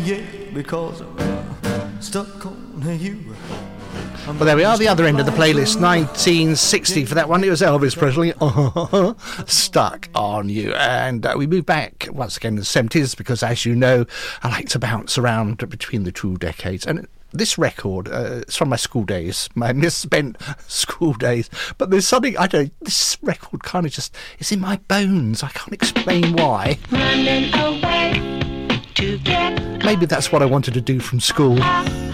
Yeah, because I'm stuck on you. Well, there we are, the other end of the playlist, 1960 for that one. It was Elvis Presley, Stuck on You. And we move back once again to the 70s because, as you know, I like to bounce around between the two decades. And this record, it's from my school days, my misspent school days. But there's something, this record kind of just is in my bones. I can't explain why. Running away to get Maybe that's what I wanted to do from school.